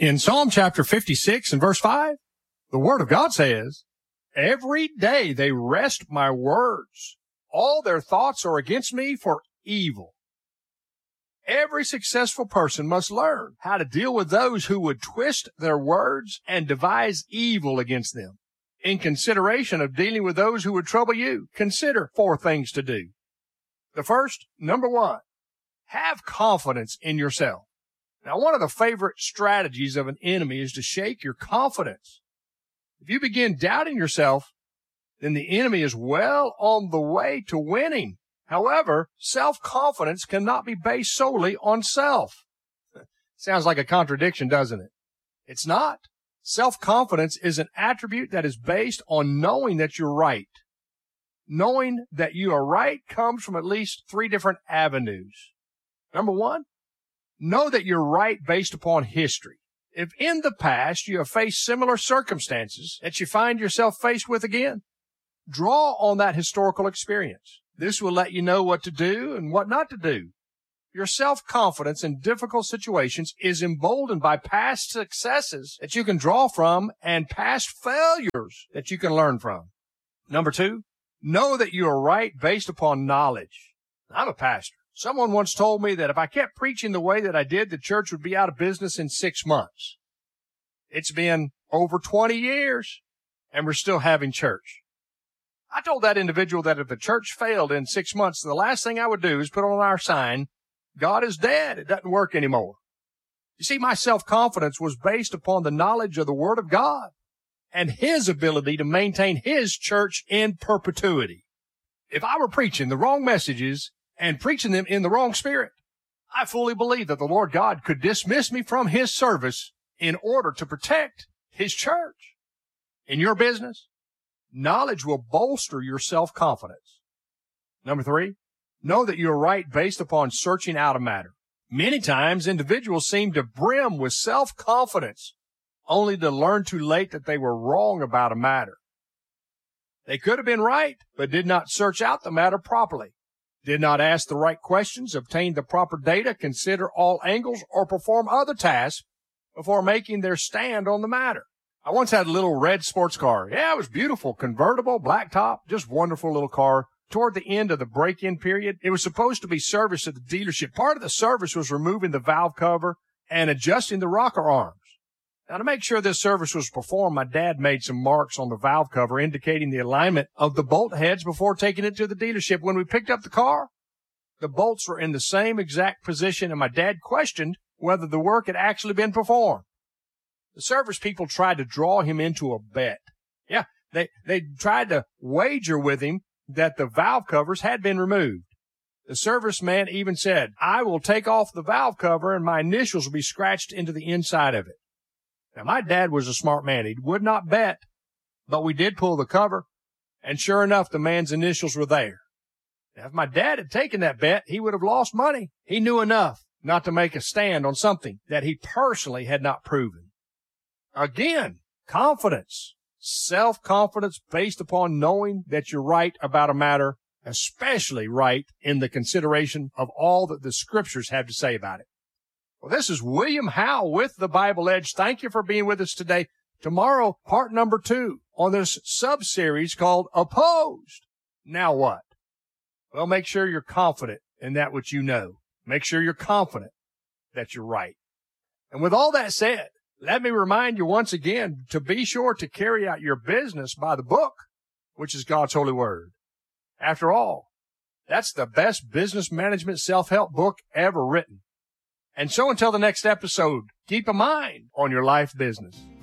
In Psalm chapter 56 and verse 5, the Word of God says, "Every day they wrest my words. All their thoughts are against me for evil." Every successful person must learn how to deal with those who would twist their words and devise evil against them. In consideration of dealing with those who would trouble you, consider 4 things to do. The first, number 1, have confidence in yourself. Now, one of the favorite strategies of an enemy is to shake your confidence. If you begin doubting yourself, then the enemy is well on the way to winning. However, self-confidence cannot be based solely on self. Sounds like a contradiction, doesn't it? It's not. Self-confidence is an attribute that is based on knowing that you're right. Knowing that you are right comes from at least 3 different avenues. Number 1, know that you're right based upon history. If in the past you have faced similar circumstances that you find yourself faced with again, draw on that historical experience. This will let you know what to do and what not to do. Your self-confidence in difficult situations is emboldened by past successes that you can draw from and past failures that you can learn from. Number 2, know that you are right based upon knowledge. I'm a pastor. Someone once told me that if I kept preaching the way that I did, the church would be out of business in 6 months. It's been over 20 years, and we're still having church. I told that individual that if the church failed in 6 months, the last thing I would do is put on our sign, "God is dead. It doesn't work anymore." You see, my self-confidence was based upon the knowledge of the Word of God and His ability to maintain His church in perpetuity. If I were preaching the wrong messages and preaching them in the wrong spirit, I fully believe that the Lord God could dismiss me from His service in order to protect His church. In your business, knowledge will bolster your self-confidence. Number 3, know that you're right based upon searching out a matter. Many times, individuals seem to brim with self-confidence only to learn too late that they were wrong about a matter. They could have been right, but did not search out the matter properly, did not ask the right questions, obtain the proper data, consider all angles, or perform other tasks before making their stand on the matter. I once had a little red sports car. Yeah, it was beautiful, convertible, blacktop, just wonderful little car. Toward the end of the break-in period, it was supposed to be serviced at the dealership. Part of the service was removing the valve cover and adjusting the rocker arms. Now, to make sure this service was performed, my dad made some marks on the valve cover indicating the alignment of the bolt heads before taking it to the dealership. When we picked up the car, the bolts were in the same exact position, and my dad questioned whether the work had actually been performed. The service people tried to draw him into a bet. Yeah, they tried to wager with him that the valve covers had been removed. The serviceman even said, "I will take off the valve cover and my initials will be scratched into the inside of it." Now, my dad was a smart man. He would not bet, but we did pull the cover, and sure enough, the man's initials were there. Now, if my dad had taken that bet, he would have lost money. He knew enough not to make a stand on something that he personally had not proven. Again, confidence, self-confidence based upon knowing that you're right about a matter, especially right in the consideration of all that the Scriptures have to say about it. Well, this is William Howell with the Bible Edge. Thank you for being with us today. Tomorrow, part number 2 on this sub-series called Opposed. Now what? Well, make sure you're confident in that which you know. Make sure you're confident that you're right. And with all that said, let me remind you once again to be sure to carry out your business by the book, which is God's holy word. After all, that's the best business management self-help book ever written. And so until the next episode, keep a mind on your life business.